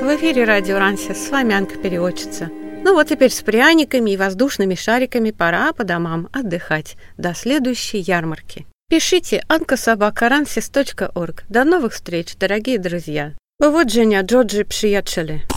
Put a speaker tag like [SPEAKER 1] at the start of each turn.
[SPEAKER 1] В эфире радио Рансис, с вами Анка-переводчица. Ну вот теперь с пряниками и воздушными шариками пора по домам отдыхать до следующей ярмарки. Пишите anka@ransis.org. До новых встреч, дорогие друзья. Поводження, Джорджи, приятели.